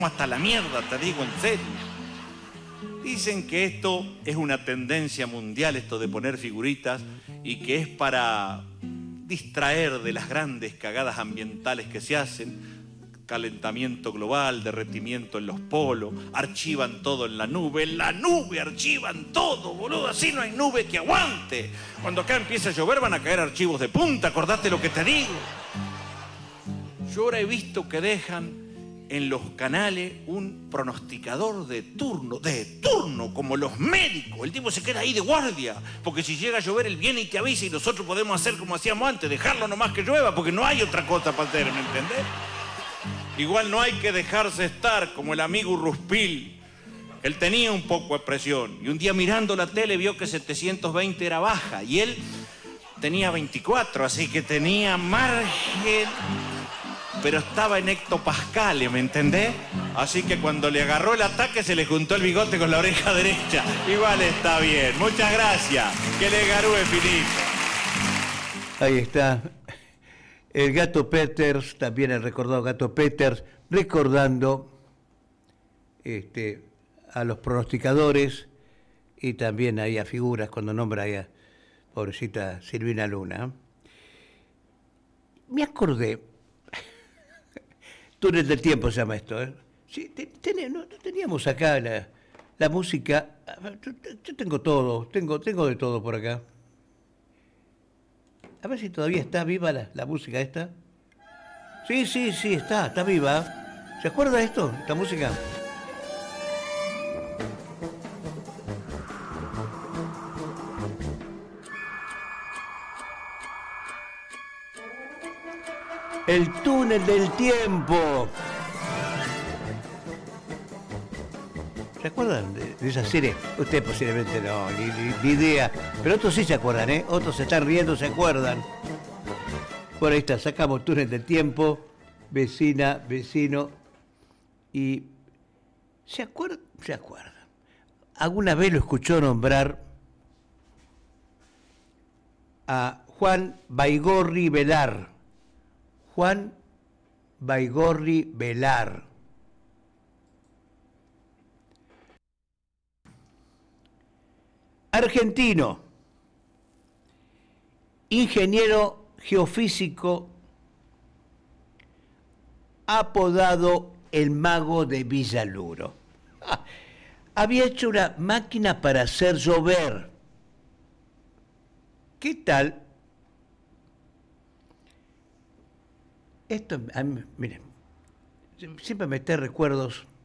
hasta la mierda, te digo en serio. Dicen que esto es una tendencia mundial, esto de poner figuritas, y que es para distraer de las grandes cagadas ambientales que se hacen. Calentamiento global, derretimiento en los polos, archivan todo en la nube archivan todo, boludo, así no hay nube que aguante. Cuando acá empieza a llover van a caer archivos de punta, acordate lo que te digo. Yo ahora he visto que dejan en los canales un pronosticador de turno, como los médicos. El tipo se queda ahí de guardia, porque si llega a llover él viene y te avisa y nosotros podemos hacer como hacíamos antes, dejarlo nomás que llueva, porque no hay otra cosa para hacer, ¿me entendés? Igual no hay que dejarse estar como el amigo Ruspil. Él tenía un poco de presión y un día mirando la tele vio que 720 era baja y él tenía 24, así que tenía margen, pero estaba en hectopascales, ¿me entendés? Así que cuando le agarró el ataque se le juntó el bigote con la oreja derecha. Igual está bien. Muchas gracias. Que le garúe finito. Ahí está. El Gato Peters, también el recordado Gato Peters, recordando a los pronosticadores y también ahí a figuras cuando nombra ahí a pobrecita Silvina Luna. Me acordé, Túnel del Tiempo se llama esto, ¿eh? Sí, no teníamos acá la música. Yo tengo todo, tengo de todo por acá. A ver si todavía está viva la música esta. Sí, está viva. ¿Se acuerda de esto, esta música? El túnel del tiempo. ¿Se acuerdan de esa serie? Usted posiblemente no, ni idea. Pero otros sí se acuerdan, ¿eh? Otros se están riendo, se acuerdan. Por ahí está, sacamos túnel del tiempo, vecina, vecino. Y ¿se acuerdan? ¿Alguna vez lo escuchó nombrar a Juan Baigorri Velar? Juan Baigorri Velar. Argentino, ingeniero geofísico, apodado el Mago de Villaluro. Había hecho una máquina para hacer llover. ¿Qué tal? Esto, miren, siempre me trae recuerdos